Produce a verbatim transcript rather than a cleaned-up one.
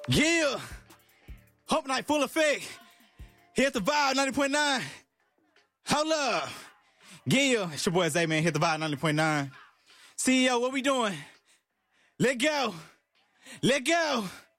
Yeah. Hope Night full effect. Hit the vibe ninety point nine. Hold up. Yeah. It's your boy Zay, man. Hit the vibe ninety point nine. C E O, what we doing? Let go. Let go.